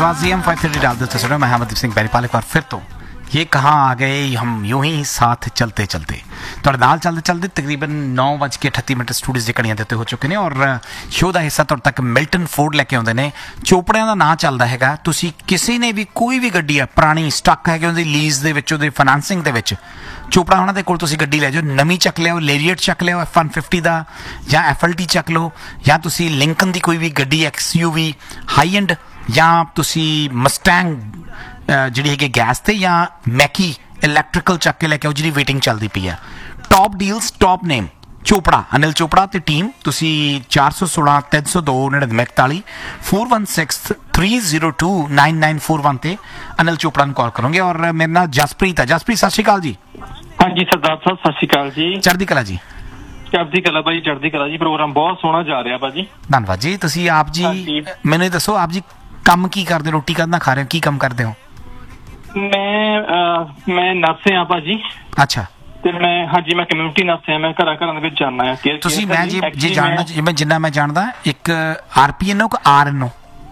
आवाज़ AM530 डाल देते सुनो। मैं अमरदीप सिंह बैरीपाल एक बार फिर तो ये कहाँ आ गए हम यूं ही साथ चलते चलते ਤੁਹਾਡੇ ਨਾਲ चलते चलते तकरीबन 9:38 ਸਟੂਡੀਓਜ਼ ਦੀਆਂ ਘੜੀਆਂ ਦੇ ਉੱਤੇ ਹੋ ਚੁੱਕੇ ਨੇ ਔਰ ਸ਼ੋਅ ਦਾ ਹਿੱਸਾ ਤੁਹਾਡੇ ਤੱਕ ਮਿਲਟਨ ਫੋਰਡ ਲੈ ਕੇ ਆਉਂਦੇ ਨੇ। ਚੋਪੜਿਆਂ ਦਾ ਨਾਂ ਚੱਲਦਾ ਹੈਗਾ। ਤੁਸੀਂ ਕਿਸੇ ਨੇ ਵੀ ਕੋਈ ਵੀ ਗੱਡੀ ਆ ਪੁਰਾਣੀ ਸਟੱਕ ਹੈਗੀ ਉਹਦੀ ਲੀਜ਼ ਦੇ ਵਿੱਚ ਉਹਦੇ ਫਾਈਨਾਂਸਿੰਗ ਦੇ ਵਿੱਚ ਚੋਪੜਾ ਉਹਨਾਂ ਦੇ ਕੋਲ ਤੁਸੀਂ ਗੱਡੀ ਲੈ ਜਾਓ, ਨਵੀਂ ਚੱਕ ਲਿਆਓ, ਲੈਰੀਅਟ ਚੱਕ ਲਿਆਓ F-150 ਦਾ ਜਾਂ FLT ਚੱਕ ਲਓ ਜਾਂ ਤੁਸੀਂ ਲਿੰਕਨ ਦੀ ਕੋਈ ਵੀ ਗੱਡੀ XUV ਹਾਈ ਐਂਡ ਜਾਂ ਤੁਸੀਂ ਮਸਟੈਂਗ ਜਿਹੜੀ ਹੈਗੀ ਗੈਸ ਤੇ ਜਾਂ ਮੈਕੀ ਇਲੈਕਟ੍ਰੀਕਲ ਚੱਕ ਕੇ ਲੈ ਕੇ ਆਓ ਜਿਹੜੀ ਵੇਟਿੰਗ ਚੱਲਦੀ ਪਈ ਆ। ਟੌਪ ਡੀਲਸ ਟੌਪ ਨੇਮ ਚੋਪੜਾ ਅਨਿਲ ਚੋਪੜਾ ਤੇ ਟੀਮ। ਤੁਸੀਂ 416 302 9941 416 302 9941 ਤੇ ਅਨਿਲ ਚੋਪੜਾ ਨੂੰ ਕਾਲ ਕਰੋਗੇ। ਔਰ ਮੇਰੇ ਨਾਲ ਜਸਪ੍ਰੀਤ ਹੈ। ਜਸਪ੍ਰੀਤ ਸਤਿ ਸ਼੍ਰੀ ਅਕਾਲ ਜੀ। ਹਾਂਜੀ ਸਰਦਾਰ ਸਾਹਿਬ ਸਤਿ ਸ਼੍ਰੀ ਅਕਾਲ ਜੀ। ਚੜ੍ਹਦੀ ਕਲਾ ਜੀ। ਚੜ੍ਹਦੀ ਕਲਾ ਭਾਜੀ, ਚੜ੍ਹਦੀ ਕਲਾ ਜੀ। ਪ੍ਰੋਗਰਾਮ ਬਹੁਤ ਸੋਹਣਾ ਜਾ ਰਿਹਾ ਭਾਜੀ। ਧੰਨਵਾਦ ਜੀ। ਤੁਸੀਂ ਆਪ ਜੀ ਮੈਨੂੰ ਇਹ ਦੱਸੋ ਆਪ ਜੀ ਕੰਮ ਕੀ ਕਰਦੇ, ਰੋਟੀ ਕਦ ਨਾ ਖਾ ਰਹੇ ਹੋ, ਕੀ ਕੰਮ ਕਰਦੇ ਹੋ? ਮੈਂ ਨਰਸ ਹਾਂ ਭਾਜੀ। ਅੱਛਾ। ਤੇ ਮੈਂ ਕਮਿਊਨਿਟੀ ਨਰਸ ਹਾਂ। ਮੈਂ ਘਰਾਂ ਦੇ ਵਿੱਚ ਜਾਣਾ ਆ। ਤੁਸੀਂ ਮੈਂ ਜੇ ਜਾਣਨਾ ਜਿੰਨਾ ਮੈਂ ਜਾਣਦਾ ਇੱਕ RPN ਹੋ ਕਿ RNO?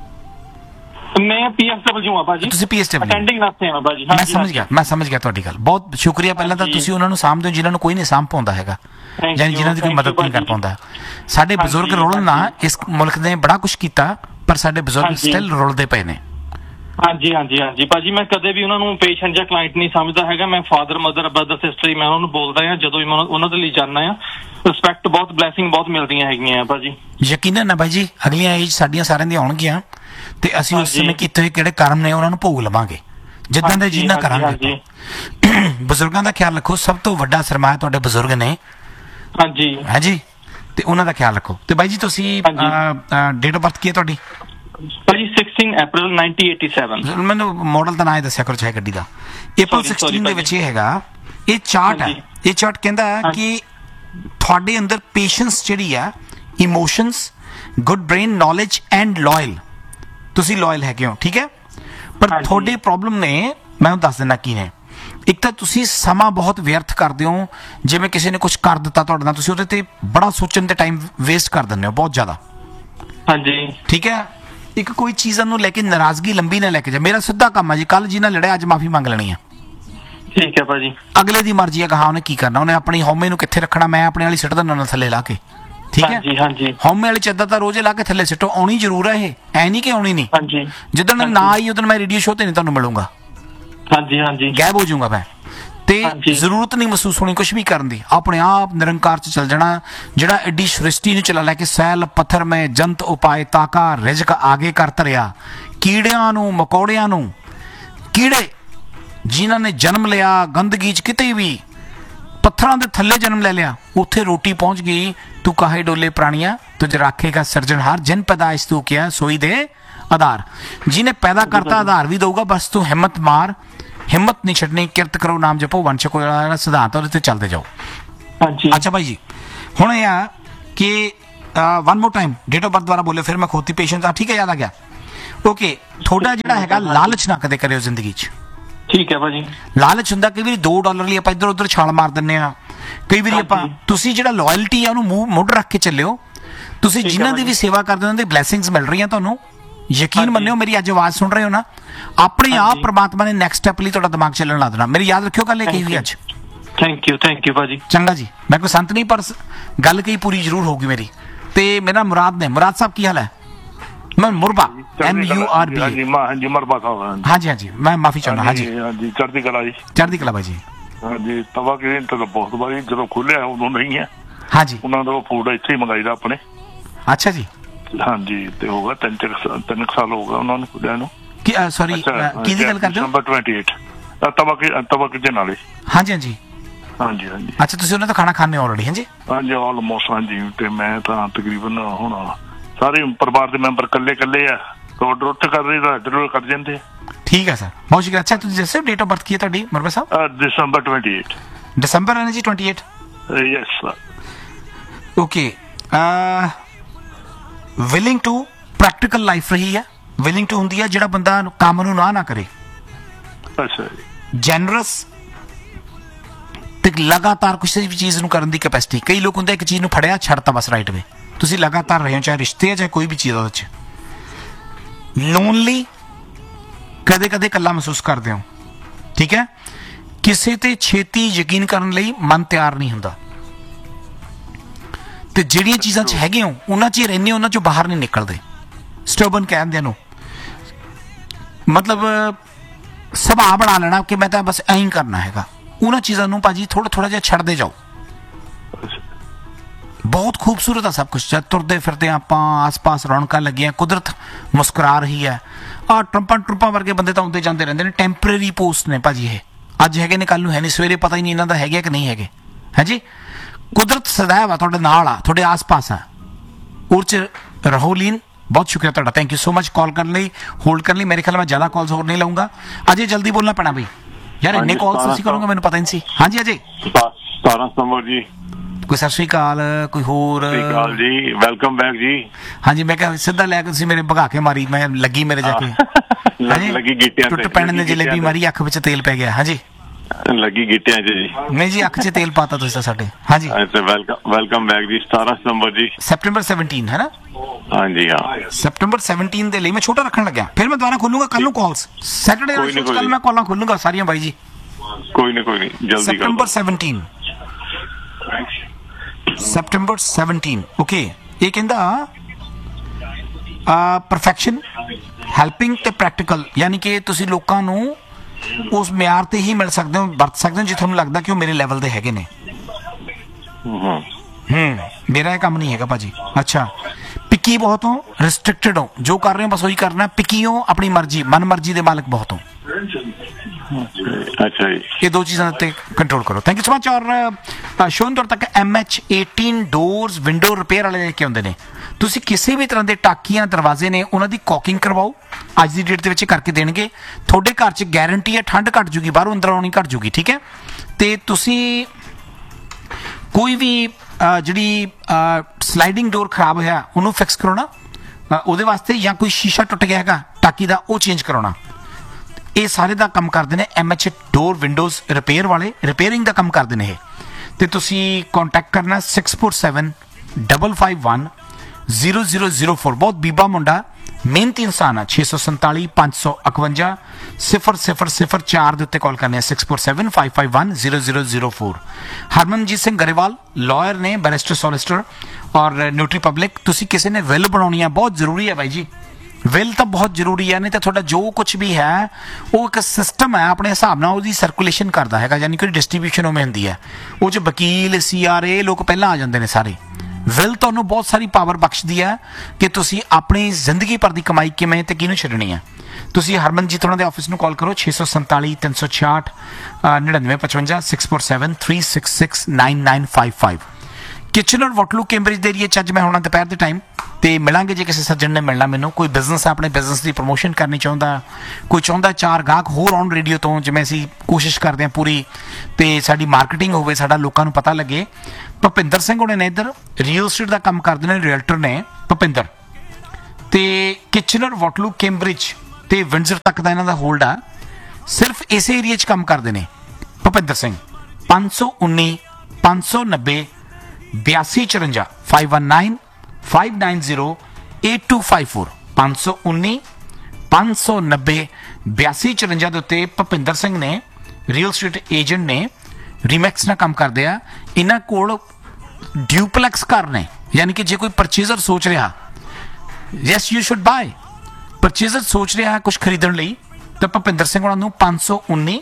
ਮੈਂ PSW ਆ ਭਾਜੀ। ਤੁਸੀਂ PSW ਅਟੈਂਡਿੰਗ ਨਰਸ ਹਾਂ ਭਾਜੀ। ਮੈਂ ਸਮਝ ਗਿਆ ਤੁਹਾਡੀ ਗੱਲ। ਬਹੁਤ ਸ਼ੁਕਰੀਆ। ਪਹਿਲਾਂ ਤਾਂ ਤੁਸੀਂ ਉਹਨਾਂ ਨੂੰ ਸਾਂਭਦੇ ਹੋ ਜਿਨ੍ਹਾਂ ਨੂੰ ਕੋਈ ਨਹੀਂ ਸਾਂਭ ਪਾਉਂਦਾ ਹੈਗਾ, ਯਾਨੀ ਜਿਨ੍ਹਾਂ ਦੀ ਕੋਈ ਮਦਦ ਨਹੀਂ ਕਰ ਪਾਉਂਦਾ। ਸਾਡੇ ਬਜ਼ੁਰਗ ਰੁਲਣ ਨਾ ਇਸ ਮੁਲਕ ਨੇ ਬੜਾ ਕੁਛ ਕੀਤਾ ਪਰ ਸਾਡੇ ਬਜ਼ੁਰਗ ਸਟਿਲ ਰੁਲਦੇ ਪਏ ਨੇ। ਹਾਂਜੀ ਭਾਜੀ। ਮੈਂ ਕਦੇ ਵੀ ਉਹਨਾਂ ਨੂੰ ਪੇਸ਼ੈਂਟ ਜਾਂ ਕਲਾਇੰਟ ਨਹੀਂ ਸਮਝਦਾ ਹੈਗਾ। ਮੈਂ ਫਾਦਰ ਮਦਰ ਬ੍ਰਦਰ ਸਿਸਟਰ ਮੈਂ ਉਹਨਾਂ ਨੂੰ ਬੋਲਦਾ ਹਾਂ ਜਦੋਂ ਵੀ ਮੈਂ ਉਹਨਾਂ ਦੇ ਲਈ ਜਾਣਾ ਆ। ਰਿਸਪੈਕਟ ਬਹੁਤ ਬਲੈਸਿੰਗ ਬਹੁਤ ਮਿਲਦੀਆਂ ਹੈਗੀਆਂ ਆ ਭਾਜੀ। ਯਕੀਨਨ ਨਾ ਭਾਈ ਜੀ ਅਗਲੀਆਂ ਏਜ ਸਾਡੀਆਂ ਸਾਰਿਆਂ ਦੀਆਂ ਆਉਣਗੀਆਂ ਤੇ ਅਸੀਂ ਉਸ ਸਮੇਂ ਕੀਤੇ ਹੋਏ ਕਿਹੜੇ ਕਰਮ ਨੇ ਉਹਨਾਂ ਨੂੰ ਭੋਗ ਲਵਾਂਗੇ ਜਿੱਦਾਂ ਦੇ ਜਿੰਨਾ ਕਰਾਂਗੇ। ਬਜ਼ੁਰਗਾਂ ਦਾ ਖਿਆਲ ਰੱਖੋ। ਸਭ ਤੋਂ ਵੱਡਾ ਸਰਮਾਇਆ ਤੁਹਾਡੇ ਬਜ਼ੁਰਗ ਨੇ। ਹਾਂਜੀ ਤੇ ਉਹਨਾਂ ਦਾ ਖਿਆਲ ਰੱਖੋ। ਤੇ ਬਾਈ ਜੀ ਤੁਸੀਂ ਡੇਟ ਆਫ ਬਰਥ ਕੀ ਹੈ ਤੁਹਾਡੀ? ਭਾਜੀ 16 ਅਪ੍ਰੈਲ 1987। ਮੈਨੂੰ ਮਾਡਲ ਤਾਂ ਨਾ ਹੀ ਦੱਸਿਆ ਕਰੋ ਚਾਹੇ ਗੱਡੀ ਦਾ। April 16 ਦੇ ਵਿੱਚ ਇਹ ਹੈਗਾ। ਇਹ ਚਾਰਟ ਹੈ। ਇਹ ਚਾਰਟ ਕਹਿੰਦਾ ਕਿ ਤੁਹਾਡੇ ਅੰਦਰ ਪੇਸ਼ੈਂਸ ਜਿਹੜੀ ਆ, emotions, good brain, knowledge and loyal. ਤੁਸੀਂ ਲਾਇਲ ਹੈਗੇ ਹੋ, ਠੀਕ ਹੈ। ਪਰ ਤੁਹਾਡੇ ਪ੍ਰੋਬਲਮ ਨੇ ਮੈਂ ਦੱਸ ਦਿੰਦਾ ਕੀ ਨੇ। ਇੱਕ ਤਾਂ ਤੁਸੀਂ ਸਮਾਂ ਬਹੁਤ ਵਿਅਰਥ ਕਰਦੇ ਹੋ। ਜਿਵੇਂ ਕਿਸੇ ਨੇ ਕੁਝ ਕਰ ਦਿੱਤਾ ਤੁਹਾਡੇ ਨਾਲ, ਤੁਸੀਂ ਉਹਦੇ ਤੇ ਬੜਾ ਸੋਚਣ ਤੇ ਟਾਈਮ ਵੇਸਟ ਕਰ ਦਿੰਦੇ ਹੋ ਬਹੁਤ ਜ਼ਿਆਦਾ। ਠੀਕ ਹੈ। ਇੱਕ ਕੋਈ ਚੀਜ਼ਾਂ ਨੂੰ ਲੈ ਕੇ ਨਾਰਾਜ਼ਗੀ ਲੰਬੀ ਨਾ ਲੈ ਕੇ ਜਾ। ਮੇਰਾ ਸਿੱਧਾ ਕੰਮ ਹੈ ਜੀ, ਕੱਲ ਜੀ ਨਾਲ ਲੜਿਆ ਅੱਜ ਮਾਫੀ ਮੰਗ ਲੈਣੀ ਆ। ਠੀਕ ਹੈ ਭਾਜੀ। ਅਗਲੇ ਦੀ ਮਰਜ਼ੀ ਹੈ ਕਹਾ ਉਹਨੇ ਕੀ ਕਰਨਾ, ਉਹਨੇ ਆਪਣੀ ਹਉਮੈ ਨੂੰ ਕਿੱਥੇ ਰੱਖਣਾ। ਮੈਂ ਆਪਣੇ ਵਾਲੀ ਸਿੱਟ ਦਿੰਦਾ ਥੱਲੇ ਲਾ ਕੇ। ਠੀਕ ਹੈ। ਹਉਮੈ ਵਾਲੀ ਚੱਦਰ ਤਾਂ ਰੋਜ਼ੇ ਲਾ ਕੇ ਥੱਲੇ ਸਿੱਟੋ। ਆਉਣੀ ਜ਼ਰੂਰ ਹੈ ਇਹ, ਐ ਨਹੀਂ ਕਿ ਆਉਣੀ ਨਹੀਂ। ਜਿੱਦਣ ਨਾ ਆਈ ਉਦੋਂ ਮੈਂ ਰੇਡੀਓ ਸ਼ੋਅ ਤੇ ਨਹੀਂ ਤੁਹਾਨੂੰ ਮਿਲੂੰਗਾ। ਗਾਇਬ ਹੋ ਜਾਊਂਗਾ ਮੈਂ। ਤੇ ਜ਼ਰੂਰਤ ਨਹੀਂ ਮਹਿਸੂਸ ਹੋਣੀ ਕੁਛ ਵੀ ਕਰਨ ਦੀ। ਆਪਣੇ ਆਪ ਨਿਰੰਕਾਰ ਚ ਚੱਲ ਜਾਣਾ। ਜਿਹੜਾ ਐਡੀ ਸ੍ਰਿਸ਼ਟੀ ਨੂੰ ਚਲਾ ਲੈ ਕੇ ਸੈਲ ਪੱਥਰ ਮੈਂ ਜੰਤ ਉਪਾਏ ਤਾਕਾ ਰਿਜ਼ਕ ਆਗੇ ਕਰ ਧਰਿਆ। ਕੀੜਿਆਂ ਨੂੰ ਮਕੌੜਿਆਂ ਨੂੰ, ਕੀੜੇ ਜਿਨ੍ਹਾਂ ਨੇ ਜਨਮ ਲਿਆ ਗੰਦਗੀ ਚ ਕਿਤੇ ਵੀ ਪੱਥਰਾਂ ਦੇ ਥੱਲੇ ਜਨਮ ਲੈ ਲਿਆ ਉੱਥੇ ਰੋਟੀ ਪਹੁੰਚ ਗਈ। ਤੂੰ ਕਾਹੇ ਡੋਲੇ ਪ੍ਰਾਣੀਆਂ ਤੁਝ ਰਾਖੇਗਾ ਸਿਰਜਣਹਾਰ। ਜਿਨ ਪੈਦਾਇਸ਼ ਤੂੰ ਕਿਹਾ ਸੋਈ ਦੇ ਆਧਾਰ। ਜਿਹਨੇ ਪੈਦਾ ਕਰਤਾ ਆਧਾਰ ਵੀ ਦਊਗਾ। ਬਸ ਤੂੰ ਹਿੰਮਤ ਮਾਰ, ਹਿੰਮਤ ਨਹੀਂ ਛੱਡਣੀ। ਕਿਰਤ ਕਰੋ ਨਾਮ ਜਪੋ ਵੰਸ਼ ਕੋ ਸਿਧਾਂਤ ਉਹਦੇ ਤੇ ਚੱਲਦੇ ਜਾਓ। ਅੱਛਾ ਭਾਈ ਜੀ ਹੁਣ ਇਹ ਆ ਕਿ one more time date of birth ਦੁਆਰਾ ਬੋਲੇ ਫਿਰ ਮੈਂ ਖੋਤੀ ਪੇਸ਼ੈਂਟ ਆ। ਠੀਕ ਹੈ, ਯਾਦ ਆ ਗਿਆ। ਓਕੇ। ਤੁਹਾਡਾ ਜਿਹੜਾ ਹੈਗਾ ਲਾਲਚ ਨਾ ਕਦੇ ਕਰਿਓ ਜ਼ਿੰਦਗੀ 'ਚ। ਠੀਕ ਹੈ ਭਾਜੀ। ਲਾਲਚ ਹੁੰਦਾ ਕਈ ਵਾਰੀ $2 ਲਈ ਆਪਾਂ ਇੱਧਰ ਉੱਧਰ ਛਾਲ ਮਾਰ ਦਿੰਦੇ ਆ। ਕਈ ਵਾਰੀ ਆਪਾਂ ਤੁਸੀਂ ਜਿਹੜਾ ਲਾਇਲਟੀ ਆ ਉਹਨੂੰ ਮੁੱਢ ਰੱਖ ਕੇ ਚੱਲਿਓ। ਤੁਸੀਂ ਜਿਨ੍ਹਾਂ ਦੀ ਵੀ ਸੇਵਾ ਕਰਦੇ ਉਹਨਾਂ ਦੀ ਬਲੈਸਿੰਗਸ ਮਿਲ ਰਹੀਆਂ ਤੁਹਾਨੂੰ। ਯਕੀਨ ਮੰਨਿਓ ਮੇਰੀ ਅੱਜ ਆਵਾਜ਼ ਸੁਣ ਰਹੇ ਹੋ ਨਾ, ਆਪਣੇ ਆਪ ਪ੍ਰਮਾਤਮਾ ਨੇ ਨੈਕਸਟ ਸਟੈਪ ਲਈ ਤੁਹਾਡਾ ਦਿਮਾਗ ਚੱਲਣ ਲਾ ਦੇਣਾ। ਮੇਰੀ ਯਾਦ ਰੱਖਿਓ ਗੱਲ ਇਹ ਕਹੀ ਹੋਈ ਅੱਜ। ਥੈਂਕ ਯੂ ਭਾਜੀ। ਚੰਗਾ ਜੀ। ਮੈਂ ਕੋਈ ਸੰਤ ਨਹੀਂ ਪਰ ਗੱਲ ਕਹੀ ਪੂਰੀ ਜ਼ਰੂਰ ਹੋਊਗੀ ਮੇਰੀ। ਤੇ ਮੇਰਾ ਮੁਰਾਦ ਨੇ। ਮੁਰਾਦ ਸਾਹਿਬ ਕੀ ਹਾਲ ਹੈ? ਮੈਂ ਮੁਰਬਾ MURB। ਹਾਂਜੀ ਮੁਰਬਾ ਸਾਹਿਬ। ਹਾਂਜੀ ਮੈਂ ਮਾਫੀ ਚਾਹੁੰਦਾ। ਹਾਂਜੀ ਚੜ੍ਹਦੀ ਕਲਾ ਜੀ। ਚੜ੍ਹਦੀ ਕਲਾ ਬਾਈ ਜੀ। ਹਾਂਜੀ ਤਵਾ ਕਿ ਤਾਂ ਬਹੁਤ ਵਾਰੀ ਜਦੋਂ ਖੋਲਿਆ ਉਦੋਂ ਨਹੀਂ ਹੈ। ਹਾਂਜੀ ਉਹਨਾਂ ਦਾ ਫੂਡ ਇੱਥੇ ਹੀ ਮੰਗਾਈਦਾ ਆਪਣੇ। ਅੱਛਾ ਜੀ। ਹਾਂਜੀ ਤੇ ਹੋ ਗਿਆ 3 ਸਾਲ ਹੋ ਗਿਆ ਉਹਨਾਂ ਨੂੰ ਖੁੱਲਿਆ ਨੂੰ। ਸੌਰੀ ਕਿਹਦੀ ਗੱਲ ਕਰਦੇ ਹੋ? ਨੰਬਰ 28 ਤਵਾ ਕਿ ਨਾਲੇ। ਹਾਂਜੀ। ਅੱਛਾ ਤੁਸੀਂ ਉਹਨਾਂ ਤੋਂ ਖਾਣਾ ਖਾਣੇ ਆਲਰੇਡੀ? ਹਾਂਜੀ ਆਲਮੋਸਟ। ਹਾਂਜੀ ਤੇ ਮੈਂ ਤਾਂ ਤਕਰੀਬਨ ਹੁਣ ਸਾਰੇ ਪਰਿਵਾਰ ਦੇ ਮੈਂਬਰ ਕੱਲੇ ਆ। ਰੋਟ ਕਰ ਰਹੀ ਦਾ ਜ਼ਰੂਰ ਕਰ ਜਾਂਦੇ। ਠੀਕ ਹੈ ਸਰ, ਬਹੁਤ ਸ਼ੁਕਰੀਆ। ਅੱਛਾ ਤੁਸੀਂ ਦੱਸੋ ਡੇਟ ਆਫ ਬਰਥ ਕੀ ਹੈ ਤੁਹਾਡੀ ਮੁਰਬਾ ਸਾਹਿਬ? December 28। ਦਸੰਬਰ ਹੈ ਜੀ 28? Yes sir. Okay. Willing to practical life ਰਹੀ ਹੈ। ਵਿਲਿੰਗ ਟੂ ਹੁੰਦੀ ਹੈ ਜਿਹੜਾ ਬੰਦਾ ਕੰਮ ਨੂੰ ਨਾ ਕਰੇ। ਅੱਛਾ ਜੀ। ਜੈਨਰਸ ਤੇ ਲਗਾਤਾਰ ਕਿਸੇ ਵੀ ਚੀਜ਼ ਨੂੰ ਕਰਨ ਦੀ ਕੈਪੈਸਿਟੀ। ਕਈ ਲੋਕ ਹੁੰਦੇ ਇੱਕ ਚੀਜ਼ ਨੂੰ ਫੜਿਆ ਛੱਡਤਾ ਬਸ ਰਾਈਟ ਵੇ। ਤੁਸੀਂ ਲਗਾਤਾਰ ਰਹੇ ਹੋ ਚਾਹੇ ਰਿਸ਼ਤੇ ਆ ਚਾਹੇ ਕੋਈ ਵੀ ਚੀਜ਼ ਉਹਦੇ 'ਚ। ਲੋਨਲੀ ਕਦੇ ਕਦੇ ਇਕੱਲਾ ਮਹਿਸੂਸ ਕਰਦੇ ਹੋ, ਠੀਕ ਹੈ। ਕਿਸੇ ਤੇ ਛੇਤੀ ਯਕੀਨ ਕਰਨ ਲਈ ਮਨ ਤਿਆਰ ਨਹੀਂ ਹੁੰਦਾ, ਤੇ ਜਿਹੜੀਆਂ ਚੀਜ਼ਾਂ 'ਚ ਹੈਗੇ ਹੋ ਉਹਨਾਂ 'ਚ ਹੀ ਰਹਿੰਦੇ ਹੋ, ਉਹਨਾਂ 'ਚੋਂ ਬਾਹਰ ਨਹੀਂ ਨਿਕਲਦੇ। ਸਟਬਰਨ ਕਹਿੰਦੇ ਨੂੰ ਮਤਲਬ ਸੁਭਾਅ ਬਣਾ ਲੈਣਾ ਕਿ ਮੈਂ ਤਾਂ ਬਸ ਐਂ ਹੀ ਕਰਨਾ ਹੈਗਾ। ਉਹਨਾਂ ਚੀਜ਼ਾਂ ਨੂੰ ਭਾਜੀ ਥੋੜਾ ਜਿਹਾ ਛੱਡਦੇ ਜਾਓ। ਬਹੁਤ ਖੂਬਸੂਰਤ ਆ ਸਭ ਕੁਛ। ਜਦ ਤੁਰਦੇ ਫਿਰਦੇ ਆਪਾਂ, ਆਸ-ਪਾਸ ਰੌਣਕਾਂ ਲੱਗੀਆਂ, ਕੁਦਰਤ ਮੁਸਕਰਾ ਰਹੀ ਹੈ। ਆਹ ਟਰੰਪਾਂ ਵਰਗੇ ਬੰਦੇ ਤਾਂ ਆਉਂਦੇ ਜਾਂਦੇ ਰਹਿੰਦੇ ਨੇ, ਟੈਂਪਰੇਰੀ ਪੋਸਟ ਨੇ ਭਾਜੀ। ਇਹ ਅੱਜ ਹੈਗੇ ਨੇ, ਕੱਲ ਨੂੰ ਹੈ ਨਹੀਂ, ਸਵੇਰੇ ਪਤਾ ਹੀ ਨਹੀਂ ਇਹਨਾਂ ਦਾ ਹੈਗੇ ਕਿ ਨਹੀਂ ਹੈਗੇ, ਹੈ ਜੀ। ਕੁਦਰਤ ਸदैव ਆ ਤੁਹਾਡੇ ਨਾਲ ਆ, ਤੁਹਾਡੇ ਆਸ-ਪਾਸ ਆ। ਉਹ 'ਚ ਰਹੋ ਲੀਨ। ਬਹੁਤ ਸ਼ੁਕਰੀਆ ਤੁਹਾਡਾ, ਥੈਂਕ ਯੂ ਸੋ ਮਚ ਕਾਲ ਕਰਨ ਲਈ, ਹੋਲਡ ਕਰਨ ਲਈ। ਮੇਰੇ ਖਿਆਲ ਮੈਂ ਜ਼ਿਆਦਾ ਕਾਲਸ ਹੋਰ ਨਹੀਂ ਲਊਂਗਾ। ਅਜੇ ਜਲਦੀ ਬੋਲਣਾ ਪੈਣਾ ਬਈ ਯਾਰ, ਇੰਨੇ ਕਾਲਸ ਤੁਸੀਂ ਕਰੋਗੇ ਮੈਨੂੰ ਪਤਾ ਨਹੀਂ ਸੀ। ਹਾਂਜੀ ਅਜੇ 17 ਸਤੰਬਰ ਜੀ। ਕੋਈ ਸਤਿ ਸ਼੍ਰੀ ਅਕਾਲ, ਕੋਈ ਹੋਰ? ਸਤਿ ਸ਼੍ਰੀ ਅਕਾਲ ਜੀ, ਵੈਲਕਮ ਬੈਕ ਜੀ। ਹਾਂਜੀ, ਮੈਂ ਕਿਹਾ ਸਿੱਧਾ ਲੈ ਕੇ ਤੁਸੀਂ ਮੇਰੇ ਭਗਾ ਕੇ ਮਾਰੀ, ਮੈਂ ਲੱਗੀ ਮੇਰੇ ਜਾ ਕੇ ਲੱਗੀ ਗਿੱਟਿਆਂ ਟੁੱਟ ਪੈਣ ਨੇ ਜਲੇਬੀ ਮਾਰੀ, ਅੱਖ ਵਿੱਚ ਤੇਲ ਪੈ ਗਿਆ। ਹਾਂਜੀ ਲੱਗੀ ਗਿੱਟਿਆਂ 'ਚ ਜੀ। ਨਹੀਂ ਜੀ, ਅੱਖ 'ਚ ਤੇਲ ਪਾਤਾ ਤੁਸੀਂ ਤਾਂ ਸਾਡੇ। ਹਾਂਜੀ ਵੈਲਕਮ ਬੈਕ ਜੀ। 17 ਸਤੰਬਰ ਜੀ, ਸੈਪਟੈਂਬਰ 17 ਹੈ ਨਾ? ਹਾਂਜੀ ਹਾਂ, ਸੈਪਟੈਂਬਰ 17 ਦੇ ਲਈ ਮੈਂ ਛੋਟਾ ਰੱਖਣ ਲੱਗਿਆ। ਫਿਰ ਮੈਂ ਦੁਬਾਰਾ ਖੋਲੂੰਗਾ ਕੱਲ ਨੂੰ ਕਾਲਸ। ਸੈਟਰਡੇ ਕੱਲ ਮੈਂ ਕਾਲਾਂ ਖੋਲੂੰਗਾ ਸਾਰੀਆਂ ਬਾਈ ਜੀ। ਕੋਈ ਨਹੀਂ ਜਲਦੀ। September 17 okay. ਇਹ ਕਹਿੰਦਾ ਪਰਫੈਕਸ਼ਨ, ਹੈਲਪਿੰਗ ਤੇ ਪ੍ਰੈਕਟੀਕਲ, ਯਾਨੀ ਕਿ ਤੁਸੀਂ ਲੋਕਾਂ ਨੂੰ ਉਸ ਮਿਆਰ ਤੇ ਹੀ ਮਿਲ ਸਕਦੇ ਹੋ, ਵਰਤ ਸਕਦੇ ਹੋ ਜੇ ਤੁਹਾਨੂੰ ਲੱਗਦਾ ਕਿ ਉਹ ਮੇਰੇ ਲੈਵਲ ਦੇ ਹੈਗੇ ਨੇ। ਮੇਰਾ ਇਹ ਕੰਮ ਨਹੀਂ ਹੈਗਾ ਭਾਜੀ। ਅੱਛਾ, ਪਿੱਕੀ ਬਹੁਤ ਹੋ, ਰਿਸਟ੍ਰਿਕਟਡ ਹੋ, ਜੋ ਕਰ ਰਹੇ ਹੋ ਬਸ ਉਹੀ ਕਰਨਾ। ਪਿੱਕੀ ਹੋ, ਆਪਣੀ ਮਰਜ਼ੀ, ਮਨ ਮਰਜ਼ੀ ਦੇ ਮਾਲਕ ਬਹੁਤ ਹੋ। ਅੱਛਾ ਜੀ, ਇਹ ਦੋ ਚੀਜ਼ਾਂ ਉੱਤੇ ਕੰਟਰੋਲ ਕਰੋ। Thank you so much. ਔਰ ਸ਼ੋਨਦੌਰ ਤੱਕ MH18 ਡੋਰਸ ਵਿੰਡੋ ਰਿਪੇਅਰ ਵਾਲੇ ਲੈ ਕੇ ਆਉਂਦੇ ਨੇ। ਤੁਸੀਂ ਕਿਸੇ ਵੀ ਤਰ੍ਹਾਂ ਦੇ ਟਾਕੀਆਂ, ਦਰਵਾਜ਼ੇ ਨੇ, ਉਹਨਾਂ ਦੀ ਕੌਕਿੰਗ ਕਰਵਾਓ। ਅੱਜ ਦੀ ਡੇਟ ਦੇ ਵਿੱਚ ਕਰਕੇ ਦੇਣਗੇ। ਤੁਹਾਡੇ ਘਰ 'ਚ ਗਾਰੰਟੀ ਹੈ ਠੰਡ ਘੱਟ ਜੂਗੀ, ਬਾਹਰੋਂ ਅੰਦਰ ਆਉਣੀ ਘੱਟ ਜੂਗੀ, ਠੀਕ ਹੈ। ਤੇ ਤੁਸੀਂ ਕੋਈ ਵੀ ਜਿਹੜੀ ਸਲਾਈਡਿੰਗ ਡੋਰ ਖਰਾਬ ਹੋਇਆ ਉਹਨੂੰ ਫਿਕਸ ਕਰਾਉਣਾ ਉਹਦੇ ਵਾਸਤੇ, ਜਾਂ ਕੋਈ ਸ਼ੀਸ਼ਾ ਟੁੱਟ ਗਿਆ ਹੈਗਾ ਟਾਕੀ ਦਾ ਉਹ ਚੇਂਜ ਕਰਾਉਣਾ। ਇਹ ਸਾਰੇ ਦਾ ਕੰਮ ਕਰਦੇ ਨੇ MH ਡੋਰ ਵਿੰਡੋਜ਼ ਰਿਪੇਅਰ ਵਾਲੇ, ਰਿਪੇਅਰਿੰਗ ਦਾ ਕੰਮ ਕਰਦੇ ਨੇ ਇਹ। ਤੇ ਤੁਸੀਂ ਕੰਟੈਕਟ ਕਰਨਾ 6475510004। ਬਹੁਤ ਬੀਬਾ ਮੁੰਡਾ, ਮਿਹਨਤੀ ਇਨਸਾਨ ਆ। 647 551 0004 ਦੇ ਉੱਤੇ ਕਾਲ ਕਰਨੇ ਆ। 6475510004। ਹਰਮਨਜੀਤ ਸਿੰਘ ਗਰੇਵਾਲ ਲਾਇਰ ਨੇ, ਬੈਰਿਸਟਰ ਸੋਲਿਸਟਰ ਔਰ ਨਿਊਟਰੀ ਪਬਲਿਕ। ਤੁਸੀਂ ਕਿਸੇ ਨੇ ਵਿਲ ਬਣਾਉਣੀ ਆ, ਬਹੁਤ ਜ਼ਰੂਰੀ ਹੈ ਬਾਈ ਜੀ। ਵਿਲ ਤਾਂ ਬਹੁਤ ਜ਼ਰੂਰੀ ਹੈ, ਨਹੀਂ ਤਾਂ ਤੁਹਾਡਾ ਜੋ ਕੁਝ ਵੀ ਹੈ ਉਹ ਇੱਕ ਸਿਸਟਮ ਹੈ, ਆਪਣੇ ਹਿਸਾਬ ਨਾਲ ਉਹਦੀ ਸਰਕੂਲੇਸ਼ਨ ਕਰਦਾ ਹੈਗਾ, ਯਾਨੀ ਕਿ ਡਿਸਟ੍ਰੀਬਿਊਸ਼ਨ ਉਵੇਂ ਹੁੰਦੀ ਹੈ। ਉਹ 'ਚ ਵਕੀਲ, CRA ਲੋਕ ਪਹਿਲਾਂ ਆ ਜਾਂਦੇ ਨੇ ਸਾਰੇ। ਵਿਲ ਤੁਹਾਨੂੰ ਬਹੁਤ ਸਾਰੀ ਪਾਵਰ ਬਖਸ਼ਦੀ ਹੈ ਕਿ ਤੁਸੀਂ ਆਪਣੀ ਜ਼ਿੰਦਗੀ ਭਰ ਦੀ ਕਮਾਈ ਕਿਵੇਂ ਤੇ ਕਿਹਨੂੰ ਛੱਡਣੀ ਹੈ। ਤੁਸੀਂ ਹਰਮਨਜੀਤ ਉਹਨਾਂ ਦੇ ਆਫਿਸ ਨੂੰ ਕਾਲ ਕਰੋ 647 366 9955 647 366 9955। ਕਿਚਨਰ ਵਾਟਰਲੂ ਕੈਂਬਰਿਜ ਦੇ ਏਰੀਏ 'ਚ ਅੱਜ ਮੈਂ ਹੋਣਾ ਦੁਪਹਿਰ ਦੇ ਟਾਈਮ, ਤੇ ਮਿਲਾਂਗੇ ਜੇ ਕਿਸੇ ਸੱਜਣ ਨੇ ਮਿਲਣਾ ਮੈਨੂੰ। ਕੋਈ ਬਿਜ਼ਨਸ ਆਪਣੇ ਬਿਜ਼ਨਸ ਦੀ ਪ੍ਰਮੋਸ਼ਨ ਕਰਨੀ ਚਾਹੁੰਦਾ, ਕੋਈ ਚਾਹੁੰਦਾ 4 ਗਾਹਕ ਹੋਰ ਆਉਣ ਰੇਡੀਓ ਤੋਂ, ਜਿਵੇਂ ਅਸੀਂ ਕੋਸ਼ਿਸ਼ ਕਰਦੇ ਹਾਂ ਪੂਰੀ, ਤੇ ਸਾਡੀ ਮਾਰਕੀਟਿੰਗ ਹੋਵੇ, ਸਾਡਾ ਲੋਕਾਂ ਨੂੰ ਪਤਾ ਲੱਗੇ। ਭੁਪਿੰਦਰ ਸਿੰਘ ਹੋਣੇ ਨੇ ਇੱਧਰ, ਰੀਅਲ ਸਟੇਟ ਦਾ ਕੰਮ ਕਰਦੇ ਨੇ, ਰੀਅਲਟਰ ਨੇ ਭੁਪਿੰਦਰ। ਤੇ ਕਿਚਨਰ ਵਾਟਰਲੂ ਕੈਂਬਰਿਜ ਤੇ ਵਿੰਡਜ਼ਰ ਤੱਕ ਦਾ ਇਹਨਾਂ ਦਾ ਹੋਲਡ ਆ। ਸਿਰਫ ਇਸੇ ਏਰੀਏ 'ਚ ਕੰਮ ਕਰਦੇ ਨੇ ਭੁਪਿੰਦਰ ਸਿੰਘ। 519 590 8254 519 590 8254 519 590 8254 ਦੇ ਉੱਤੇ ਭੁਪਿੰਦਰ ਸਿੰਘ ਨੇ, ਰੀਅਲ ਸਟੇਟ ਏਜੰਟ ਨੇ, ਰੀਮੈਕਸ ਨਾਲ ਕੰਮ ਕਰਦੇ ਆ। ਇਹਨਾਂ ਕੋਲ ਡਿਊਪਲੈਕਸ ਘਰ ਨੇ, ਯਾਨੀ ਕਿ ਜੇ ਕੋਈ ਪਰਚੇਜ਼ਰ ਸੋਚ ਰਿਹਾ, yes you should bye, purchaser ਸੋਚ ਰਿਹਾ ਕੁਝ ਖਰੀਦਣ ਲਈ, ਤਾਂ ਭੁਪਿੰਦਰ ਸਿੰਘ ਉਹਨਾਂ ਨੂੰ 519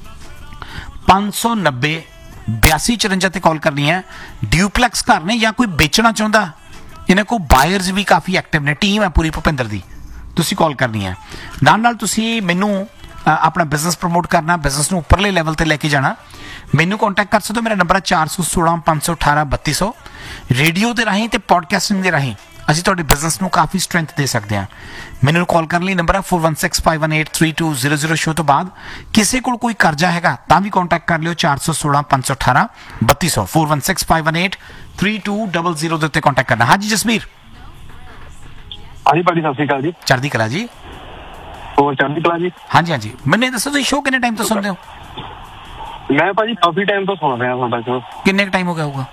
590 8254 ਤੇ ਕਾਲ ਕਰਨੀ ਹੈ। ਡਿਊਪਲੈਕਸ ਘਰ ਨੇ ਜਾਂ ਕੋਈ ਵੇਚਣਾ ਚਾਹੁੰਦਾ, ਇਹਨਾਂ ਕੋਲ ਬਾਇਰਸ ਵੀ ਕਾਫੀ ਐਕਟਿਵ ਨੇ, ਟੀਮ ਹੈ ਪੂਰੀ ਭੁਪਿੰਦਰ ਦੀ। ਤੁਸੀਂ ਕਾਲ ਕਰਨੀ ਹੈ। ਨਾਲ ਤੁਸੀਂ ਮੈਨੂੰ ਆਪਣਾ ਬਿਜ਼ਨਸ ਪ੍ਰਮੋਟ ਕਰਨਾ, ਬਿਜ਼ਨਸ ਨੂੰ ਉੱਪਰਲੇ ਲੈਵਲ ਤੇ ਲੈ ਕੇ ਜਾਣਾ, ਮੈਨੂੰ ਕੰਟੈਕਟ ਕਰ ਸਕਦੇ ਹੋ। ਮੇਰਾ ਨੰਬਰ ਹੈ 416 518 3200। ਰੇਡੀਓ ਦੇ ਰਾਹੀਂ ਤੇ ਪੋਡਕਾਸਟਿੰਗ ਦੇ ਰਾਹੀਂ ਅਸੀਂ ਤੁਹਾਡੇ ਬਿਜ਼ਨਸ ਨੂੰ ਕਾਫੀ ਸਟਰੈਂਥ ਦੇ ਸਕਦੇ ਹਾਂ। ਮੈਨੂੰ ਕਾਲ ਕਰਨ ਲਈ ਨੰਬਰ ਹੈ 4165183200। ਸ਼ੋ ਤੋਂ ਬਾਅਦ ਕਿਸੇ ਕੋਲ ਕੋਈ ਕਰਜ਼ਾ ਹੈਗਾ ਤਾਂ ਵੀ ਕੰਟੈਕਟ ਕਰ ਲਿਓ 416 518 3200 4165183200 ਦੇ ਉੱਤੇ ਕੰਟੈਕਟ ਕਰਨਾ। ਹਾਂਜੀ ਜਸਬੀਰ। ਹਾਂਜੀ ਭਾਜੀ, ਸਤਿ ਸ਼੍ਰੀ ਅਕਾਲ ਜੀ। ਚੜ੍ਹਦੀ ਕਲਾ ਜੀ। ਹੋਰ ਚੜ੍ਹਦੀ ਕਲਾ ਜੀ। ਹਾਂਜੀ ਮੈਨੂੰ ਦੱਸੋ ਤੁਸੀਂ ਸ਼ੋਅ ਕਿੰਨੇ ਟਾਈਮ ਤੋਂ ਸੁਣਦੇ ਹੋ? ਮੈਂ ਭਾਜੀ ਕਾਫੀ ਟਾਈਮ ਤੋਂ ਸੁਣ ਰਿਹਾ ਤੁਹਾਡਾ ਸ਼ੋਅ। ਕਿੰਨੇ ਟਾਈਮ ਹੋ ਗਿਆ ਹੋਊਗਾ?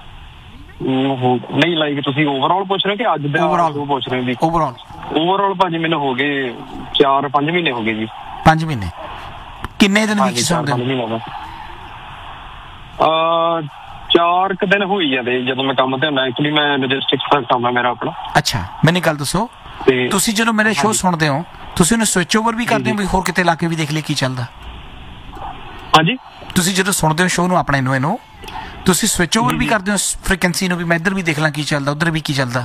ਨਹੀਂ ਲਾਈਕ ਤੁਸੀਂ ਓਵਰਆਲ ਪੁੱਛ ਰਹੇ ਕਿ ਅੱਜ ਦਾ ਪੁੱਛ ਰਹੇ ਜੀ? ਓਵਰਆਲ ਭਾਜੀ ਮੈਨੂੰ ਹੋ ਗਏ 4-5 ਮਹੀਨੇ ਹੋ ਗਏ ਜੀ। 5 ਮਹੀਨੇ ਕਿੰਨੇ ਦਿਨ ਵਿੱਚ ਸੌਂਦੇ ਹੋ? 5 ਮਹੀਨੇ 4 ਕੁ ਦਿਨ ਹੋਈ ਜਾਂਦੇ ਜਦੋਂ ਮੈਂ ਕੰਮ ਤੇ ਹੁੰਦਾ। ਐਕਚੁਅਲੀ ਮੈਂ ਲੋਜਿਸਟਿਕਸ ਦਾ ਕੰਮ ਹੈ ਮੇਰਾ ਆਪਣਾ। ਅੱਛਾ, ਮੈਨੂੰ ਗੱਲ ਦੱਸੋ, ਤੁਸੀਂ ਜਦੋਂ ਮੇਰੇ ਸ਼ੋਅ ਸੁਣਦੇ ਹੋ ਤੁਸੀਂ ਉਹਨੂੰ ਸਵਿਚ ਓਵਰ ਵੀ ਕਰਦੇ ਹੋ ਵੀ ਹੋਰ ਕਿਤੇ ਲਾ ਕੇ ਵੀ ਦੇਖ ਲਈ ਕੀ ਚੱਲਦਾ? ਹਾਂਜੀ, ਤੁਸੀਂ ਜਦੋਂ ਸੁਣਦੇ ਹੋ ਸ਼ੋਅ ਨੂੰ ਆਪਣੇ ਨੂੰ ਇਹਨੂੰ ਤੁਸੀਂ ਸਵਿਚ ਓਵਰ ਵੀ ਕਰਦੇ ਹੋ ਫ੍ਰੀਕੁਐਂਸੀ ਨੂੰ ਵੀ ਮੈਂ ਇੱਧਰ ਵੀ ਦੇਖ ਲਾਂ ਕੀ ਚੱਲਦਾ ਉੱਧਰ ਵੀ ਕੀ ਚੱਲਦਾ?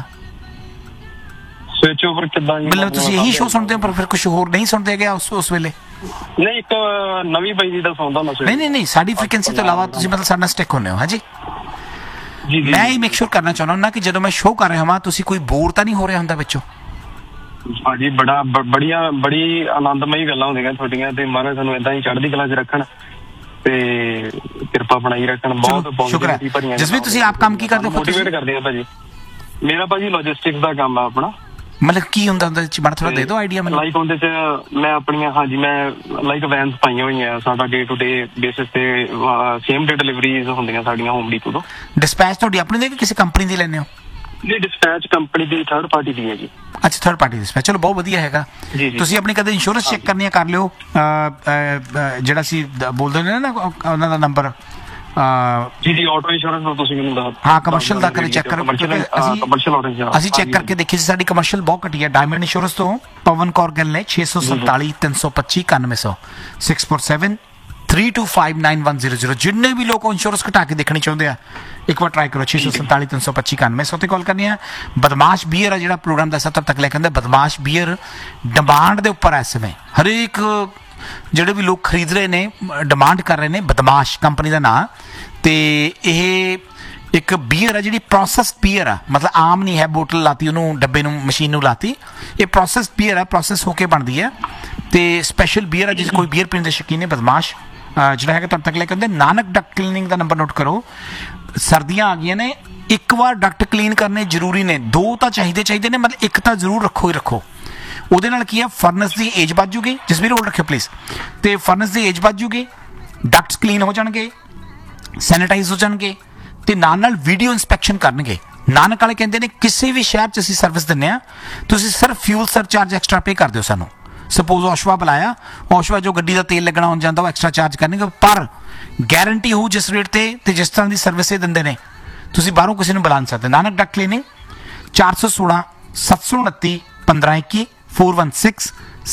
ਸਵਿਚ ਓਵਰ ਕਿੱਦਾਂ? ਮਤਲਬ ਤੁਸੀਂ ਇਹੀ ਸ਼ੋਅ ਸੁਣਦੇ ਹੋ ਪਰ ਫਿਰ ਕੁਝ ਹੋਰ ਨਹੀਂ ਸੁਣਦੇ ਹੈਗੇ ਉਸ ਵੇਲੇ? ਨਹੀਂ, ਇੱਕ ਨਵੀਂ ਬਾਈ ਜੀ ਦਾ ਸੁਣਦਾ ਮੈਂ। ਨਹੀਂ ਸਾਡੀ ਫ੍ਰੀਕੁਐਂਸੀ ਤੋਂ ਇਲਾਵਾ ਤੁਸੀਂ ਮਤਲਬ ਸਾਡੇ ਨਾਲ ਸਟਿਕ ਹੁੰਦੇ ਹੋ? ਹਾਂਜੀ, ਮੈਂ ਇਹ ਮੇਕ ਸ਼ੋਰ ਕਰਨਾ ਚਾਹੁੰਦਾ ਹੁੰਦਾ ਕਿ ਜਦੋਂ ਮੈਂ ਸ਼ੋਅ ਕਰ ਰਿਹਾ ਹਾਂ ਤੁਸੀਂ ਕੋਈ ਬੋਰ ਤਾਂ ਨਹੀਂ ਹੋ ਰਿਹਾ ਹੁੰਦਾ ਵਿੱਚੋਂ? ਹਾਂਜੀ, ਬੜੀ ਆਨੰਦਮਈ ਗੱਲਾਂ ਹੁੰਦੀਆਂ ਤੁਹਾਡੀਆਂ ਤੇ ਮਹਾਰਾਜ ਤੁਹਾਨੂੰ ਏਦਾਂ ਹੀ ਚੜ੍ਹਦੀ ਕਲਾ 'ਚ ਰੱਖਣ ਤੇ ਕਿਰਪਾ ਬਣਾਈ ਰੱਖਣ। ਬਹੁਤ ਸ਼ੁਕਰ ਹੈ। ਜਸਵੀਰ ਤੁਸੀਂ ਆਪ ਕੰਮ ਕੀ ਕਰਦੇ ਹੋ? ਮੋਟੀਵੇਟ ਕਰਦੇ ਆ ਭਾਜੀ। ਮੇਰਾ ਭਾਜੀ ਲੋਜਿਸਟਿਕਸ ਦਾ ਕੰਮ ਆ ਆਪਣਾ। ਮਤਲਬ ਕੀ ਹੁੰਦਾ ਉਹਦੇ ਚ? ਬੜਾ ਥੋੜਾ ਦੇ ਦਿਓ ਆਈਡੀਆ ਮੈਨੂੰ। ਲਾਈਕ ਉਹਦੇ ਚ ਮੈਂ ਆਪਣੀਆਂ ਮੈਂ ਲਾਈਕ ਵੈਨਸ ਪਾਈਆਂ ਹੋਈਆਂ। ਸਾਡਾ ਡੇ ਟੂ ਡੇ ਬੇਸਿਸ ਤੇ ਸੇਮ ਡੇ ਡਿਲੀਵਰੀਜ਼ ਹੁੰਦੀਆਂ ਸਾਡੀਆਂ ਹੋਮ ਡੀਪੋ ਤੋਂ। ਡਿਸਪੈਚ ਤੁਹਾਡੀ ਆਪਣੀ ਦੇ ਕਿ ਕਿਸੇ ਕੰਪਨੀ ਦੀ ਲੈਂਦੇ ਹੋ? ਨਹੀਂ, ਡਿਸਪੈਚ ਕੰਪਨੀ ਦੀ ਥਰਡ ਪਾਰਟੀ ਦੀ ਹੈ ਜੀ। ਅੱਛਾ, ਥਰਡ ਪਾਰਟੀ ਡਿਸਪੈਚ, ਚਲੋ ਬਹੁਤ ਵਧੀਆ ਹੈਗਾ। ਤੁਸੀਂ ਆਪਣੀ ਕਦੇ ਇੰਸ਼ੋਰੈਂਸ ਚੈੱਕ ਕਰਨੀ ਕਰ ਲਿਓ। ਜਿਹੜਾ ਅਸੀਂ ਬੋਲਦੇ ਨੇ ਨਾ ਉਹਨਾਂ ਦਾ ਨੰਬਰ ਜੀ ਆਟੋ ਇੰਸ਼ੋਰੈਂਸ ਦਾ ਤੁਸੀਂ ਮੈਨੂੰ ਦੱਸ। ਹਾਂ, ਕਮਰਸ਼ੀਅਲ ਦਾ ਕਰੇ ਚੈੱਕ ਕਰੋ। ਅਸੀਂ ਚੈੱਕ ਕਰਕੇ ਦੇਖੀ ਸੀ ਸਾਡੀ ਕਮਰਸ਼ੀਅਲ ਬਹੁਤ ਘਟੀ ਹੈ। ਡਾਇਮੰਡ ਇੰਸ਼ੋਰੈਂਸ ਤੋਂ ਪਵਨ ਕੌਰ ਗਿੱਲ ਨੇ 647 325 9100 647 32591000। ਜਿੰਨੇ ਵੀ ਲੋਕ ਇੰਸ਼ੋਰੈਂਸ ਘਟਾ ਕੇ ਦੇਖਣੀ ਚਾਹੁੰਦੇ ਆ ਇੱਕ ਵਾਰ ਟਰਾਈ ਕਰੋ 647 325 9100 ਤੇ ਕਾਲ ਕਰਨੀ ਹੈ। ਬਦਮਾਸ਼ ਬੀਅਰ ਆ ਜਿਹੜਾ ਪ੍ਰੋਗਰਾਮ ਦਾ 70 ਤੱਕ ਲੈ ਕੇ ਆਉਂਦਾ। ਬਦਮਾਸ਼ ਬੀਅਰ ਡਿਮਾਂਡ ਦੇ ਉੱਪਰ ਇਸ ਸਮੇਂ ਹਰੇਕ ਜਿਹੜੇ ਵੀ ਲੋਕ ਖਰੀਦ ਰਹੇ ਨੇ ਡਿਮਾਂਡ ਕਰ ਰਹੇ ਨੇ। ਬਦਮਾਸ਼ ਕੰਪਨੀ ਦਾ ਨਾਂ ਤੇ ਇਹ ਇੱਕ ਬੀਅਰ ਆ ਜਿਹੜੀ ਪ੍ਰੋਸੈਸਡ ਬੀਅਰ ਆ। ਮਤਲਬ ਆਮ ਨਹੀਂ ਹੈ ਬੋਤਲ ਲਾਤੀ ਉਹਨੂੰ ਡੱਬੇ ਨੂੰ ਮਸ਼ੀਨ ਨੂੰ ਲਾਤੀ। ਇਹ ਪ੍ਰੋਸੈਸਡ ਬੀਅਰ ਆ, ਪ੍ਰੋਸੈਸ ਹੋ ਕੇ ਬਣਦੀ ਹੈ ਤੇ ਸਪੈਸ਼ਲ ਬੀਅਰ ਆ। ਜਿਸ ਕੋਈ ਬੀਅਰ ਪੀਣ ਦੇ ਸ਼ੌਕੀਨ ਨੇ ਬਦਮਾਸ਼ ਜਿਹੜਾ ਹੈਗਾ ਤੁਹਾਨੂੰ ਤੱਕ ਲੈ ਕੇ ਆਉਂਦੇ। ਨਾਨਕ ਡਕਟ ਕਲੀਨਿੰਗ ਦਾ ਨੰਬਰ ਨੋਟ ਕਰੋ। ਸਰਦੀਆਂ ਆ ਗਈਆਂ ਨੇ, ਇੱਕ ਵਾਰ ਡਕਟ ਕਲੀਨ ਕਰਨੇ ਜ਼ਰੂਰੀ ਨੇ। 2 ਤਾਂ ਚਾਹੀਦੇ ਨੇ, ਮਤਲਬ ਇੱਕ ਤਾਂ ਜ਼ਰੂਰ ਰੱਖੋ ਹੀ ਰੱਖੋ। ਉਹਦੇ ਨਾਲ ਕੀ ਆ, ਫਰਨਸ ਦੀ ਏਜ ਵੱਧ ਜੂਗੀ। ਜਸਵੀਰ ਹੋਲਡ ਰੱਖਿਓ ਪਲੀਜ਼। ਤੇ ਫਰਨਸ ਦੀ ਏਜ ਵੱਧ ਜੂਗੀ, ਡਕਟਸ ਕਲੀਨ ਹੋ ਜਾਣਗੇ, ਸੈਨੀਟਾਈਜ਼ ਹੋ ਜਾਣਗੇ ਤੇ ਨਾਲ ਵੀਡੀਓ ਇੰਸਪੈਕਸ਼ਨ ਕਰਨਗੇ। ਨਾਨਕ ਵਾਲੇ ਕਹਿੰਦੇ ਨੇ ਕਿਸੇ ਵੀ ਸ਼ਹਿਰ 'ਚ ਅਸੀਂ ਸਰਵਿਸ ਦਿੰਦੇ ਆ, ਤੁਸੀਂ ਸਿਰਫ ਫਿਊਲ ਸਰਚਾਰਜ ਐਕਸਟਰਾ ਪੇ ਕਰ ਦਿਓ ਸਾਨੂੰ। ਸਪੋਜ਼ ਔਸ਼ਵਾ ਬੁਲਾਇਆ, ਔਸ਼ਵਾ ਜੋ ਗੱਡੀ ਦਾ ਤੇਲ ਲੱਗਣਾ ਹੋ ਜਾਂਦਾ ਉਹ ਐਕਸਟਰਾ ਚਾਰਜ ਕਰਨਗੇ, ਪਰ ਗਾਰੰਟੀ ਹੋ ਜਿਸ ਰੇਟ ਤੇ ਜਿਸ ਤਰ੍ਹਾਂ ਦੀ ਸਰਵਿਸ ਇਹ ਦਿੰਦੇ ਨੇ ਤੁਸੀਂ ਬਾਹਰੋਂ ਕਿਸੇ ਨੂੰ ਬੁਲਾ ਨਹੀਂ ਸਕਦੇ। Nanak Duckett cleaning 416 729 1521 416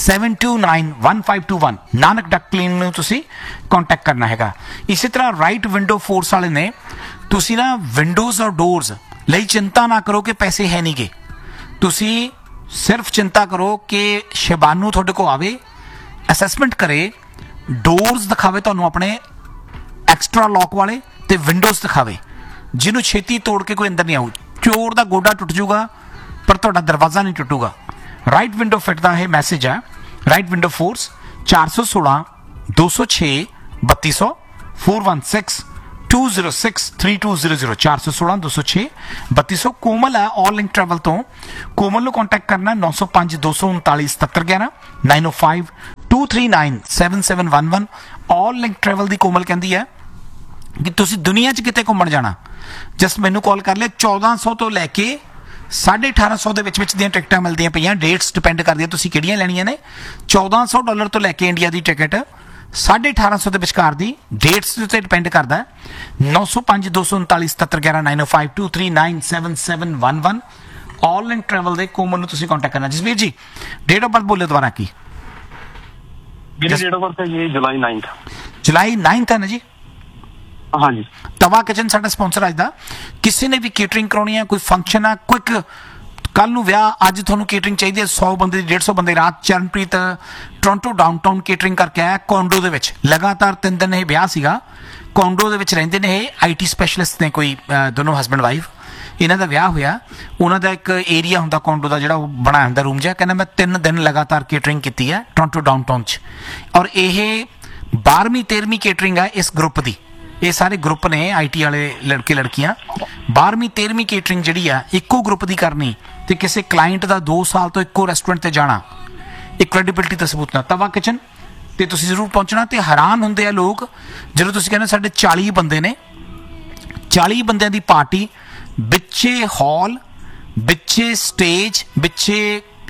7291521 Nanak Duckett cleaning ਨੂੰ ਤੁਸੀਂ ਕੰਟੈਕਟ ਕਰਨਾ ਹੈਗਾ। ਇਸੇ ਤਰ੍ਹਾਂ ਰਾਈਟ ਵਿੰਡੋ ਫੋਰਸ ਵਾਲੇ ਨੇ। ਤੁਸੀਂ ਨਾ ਵਿੰਡੋਜ਼ ਔਰ ਡੋਰਸ ਲਈ ਚਿੰਤਾ ਨਾ ਕਰੋ ਕਿ ਪੈਸੇ ਹੈ ਨਹੀਂ ਗੇ। ਤੁਸੀਂ ਸਿਰਫ ਚਿੰਤਾ ਕਰੋ ਕਿ ਸ਼ਿਬਾਨੂ ਤੁਹਾਡੇ ਕੋਲ ਆਵੇ, ਅਸੈਸਮੈਂਟ ਕਰੇ, ਡੋਰਸ ਦਿਖਾਵੇ ਤੁਹਾਨੂੰ ਆਪਣੇ ਐਕਸਟਰਾ ਲੌਕ ਵਾਲੇ ਤੇ ਵਿੰਡੋਜ਼ ਦਿਖਾਵੇ, ਜਿਹਨੂੰ ਛੇਤੀ ਤੋੜ ਕੇ ਕੋਈ ਅੰਦਰ ਨਹੀਂ ਆਊ। ਚੋਰ ਦਾ ਗੋਡਾ ਟੁੱਟ ਜਾਊਗਾ ਪਰ ਤੁਹਾਡਾ ਦਰਵਾਜ਼ਾ ਨਹੀਂ ਟੁੱਟੂਗਾ। ਰਾਈਟ ਵਿੰਡੋ ਫਿਟ ਦਾ ਇਹ ਮੈਸੇਜ ਹੈ। Right window force 416 206 3200 416 206 3200 416 206 3200। ਕੋਮਲ ਹੈ ਆਲ ਲਿੰਕ ਟਰੈਵਲ ਤੋਂ। ਕੋਮਲ ਨੂੰ ਕੰਟੈਕਟ ਕਰਨਾ 905 239 7711 905 239 7711। ਆਲ ਲਿੰਕ ਟਰੈਵਲ ਦੀ ਕੋਮਲ ਕਹਿੰਦੀ ਹੈ ਕਿ ਤੁਸੀਂ ਦੁਨੀਆ 'ਚ ਕਿਤੇ ਘੁੰਮਣ ਜਾਣਾ ਜਸਟ ਮੈਨੂੰ ਕਾਲ ਕਰ ਲਿਆ। 1400 ਤੋਂ ਲੈ ਕੇ 1850 ਦੇ ਵਿੱਚ ਦੀਆਂ ਟਿਕਟਾਂ ਮਿਲਦੀਆਂ ਪਈਆਂ। ਡੇਟਸ ਡਿਪੈਂਡ ਕਰਦੀਆਂ ਤੁਸੀਂ ਕਿਹੜੀਆਂ ਲੈਣੀਆਂ ਨੇ। $1400 ਤੋਂ ਲੈ ਕੇ ਇੰਡੀਆ ਦੀ ਟਿਕਟ 1850 ਦੇ ਵਿਚਕਾਰ ਦੀ ਡੇਟਸ ਦੇ ਉੱਤੇ ਡਿਪੈਂਡ ਕਰਦਾ। 905 239 7711 905 239 7711 ਆਲ ਲਿੰਕ ਟਰੈਵਲ ਦੇ ਕੋਮਲ ਨੂੰ ਤੁਸੀਂ ਕੰਟੈਕਟ ਕਰਨਾ। ਜਸਵੀਰ ਜੀ ਡੇਟ ਆਫ ਬਰਥ ਬੋਲੇ ਦੁਬਾਰਾ ਕੀ? ਮੇਰੀ ਡੇਟ ਆਫ ਬਰਥ ਹੈ ਜੀ ਜੁਲਾਈ 9th। ਜੁਲਾਈ 9th ਹੈ ਨਾ ਜੀ? ਹਾਂਜੀ। ਤਵਾ ਕਿਚਨ ਸਾਡਾ ਸਪਾਂਸਰ ਅੱਜ ਦਾ। ਕਿਸੇ ਨੇ ਵੀ ਕੇਟਰਿੰਗ ਕਰਾਉਣੀ ਹੈ, ਕੋਈ ਫੰਕਸ਼ਨ ਆ, ਕੁਇਕ ਕੱਲ ਨੂੰ ਵਿਆਹ, ਅੱਜ ਤੁਹਾਨੂੰ ਕੇਟਰਿੰਗ ਚਾਹੀਦੀ ਹੈ 100 ਬੰਦੇ ਦੀ 150 ਬੰਦੇ। ਰਾਤ ਚਰਨਪ੍ਰੀਤ ਟੋਰਾਂਟੋ ਡਾਊਨਟਾਊਨ ਕੇਟਰਿੰਗ ਕਰਕੇ ਆਇਆ ਕੋਂਡੋ ਦੇ ਵਿੱਚ। ਲਗਾਤਾਰ 3 ਦਿਨ ਇਹ ਵਿਆਹ ਸੀਗਾ। ਕੋਂਡੋ ਦੇ ਵਿੱਚ ਰਹਿੰਦੇ ਨੇ ਇਹ IT ਸਪੈਸ਼ਲਿਸਟ ਨੇ, ਕੋਈ ਦੋਨੋਂ ਹਸਬੈਂਡ ਵਾਈਫ। ਇਹਨਾਂ ਦਾ ਵਿਆਹ ਹੋਇਆ। ਉਹਨਾਂ ਦਾ ਇੱਕ ਏਰੀਆ ਹੁੰਦਾ ਕੋਂਡੋ ਦਾ ਜਿਹੜਾ ਉਹ ਬਣਾਇਆ ਹੁੰਦਾ ਰੂਮ ਜਿਹਾ। ਕਹਿੰਦਾ ਮੈਂ 3 ਦਿਨ ਲਗਾਤਾਰ ਕੇਟਰਿੰਗ ਕੀਤੀ ਹੈ ਟੋਰਾਂਟੋ ਡਾਊਨਟਾਊਨ 'ਚ। ਔਰ ਇਹ 12ਵੀਂ 13ਵੀਂ ਕੇਟਰਿੰਗ ਹੈ ਇਸ ਗਰੁੱਪ ਦੀ। ਇਹ ਸਾਰੇ ਗਰੁੱਪ ਨੇ IT ਵਾਲੇ ਲੜਕੇ ਲੜਕੀਆਂ। 12ਵੀਂ 13ਵੀਂ ਕੇਟਰਿੰਗ ਜਿਹੜੀ ਆ ਇੱਕੋ ਗਰੁੱਪ ਦੀ ਕਰਨੀ ਤੇ ਕਿਸੇ ਕਲਾਇੰਟ ਦਾ 2 ਸਾਲ ਤੋਂ ਇੱਕੋ ਰੈਸਟੋਰੈਂਟ ਤੇ ਜਾਣਾ, ਇੱਕ ਕ੍ਰੈਡੀਬਿਲਿਟੀ ਦਾ ਸਬੂਤ ਨਾ। ਤਵਾ ਕਿਚਨ ਤੇ ਤੁਸੀਂ ਜ਼ਰੂਰ ਪਹੁੰਚਣਾ। ਤੇ ਹੈਰਾਨ ਹੁੰਦੇ ਆ ਲੋਕ ਜਦੋਂ ਤੁਸੀਂ ਕਹਿੰਦੇ ਸਾਡੇ 40 ਬੰਦੇ ਨੇ, 40 ਬੰਦਿਆਂ ਦੀ ਪਾਰਟੀ, ਵਿੱਚੇ ਹਾਲ, ਵਿੱਚੇ ਸਟੇਜ, ਵਿੱਚੇ